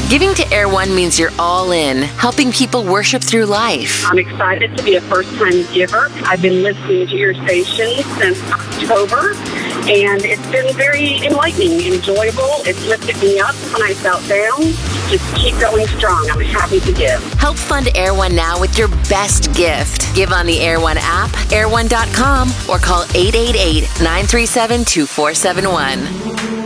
Giving to Air One means you're all in, helping people worship through life. I'm excited to be a first-time giver. I've been listening to your station since October, and it's been very enlightening, enjoyable. It's lifted me up when I felt down. Just keep going strong. I'm happy to give. Help fund Air One now with your best gift. Give on the Air One app, airone.com, or call 888-937-2471.